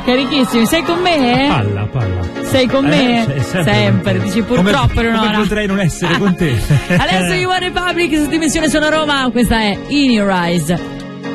Carichissimi, sei con me? Palla. Sei con me? Sempre. Dici purtroppo non come potrei non essere con te? Adesso You Are Republic su Dimensione Sono Roma, questa è In Your Eyes.